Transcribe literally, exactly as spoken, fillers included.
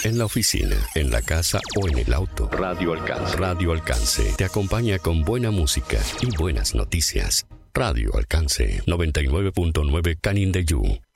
en la oficina, en la casa o en el auto. Radio Alcance. Radio Alcance te acompaña con buena música y buenas noticias. Radio Alcance noventa y nueve punto nueve Canindeyú.